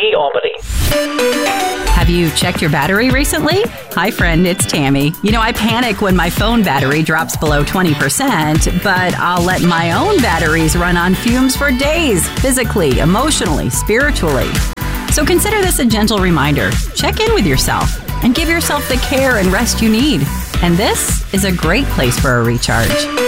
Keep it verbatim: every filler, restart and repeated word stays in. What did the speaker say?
Albany, Albany. Have you checked your battery recently? Hi, friend, it's Tammy. You know, I panic when my phone battery drops below twenty percent, but I'll let my own batteries run on fumes for days, physically, emotionally, spiritually. So consider this a gentle reminder. Check in with yourself and give yourself the care and rest you need. And this is a great place for a recharge.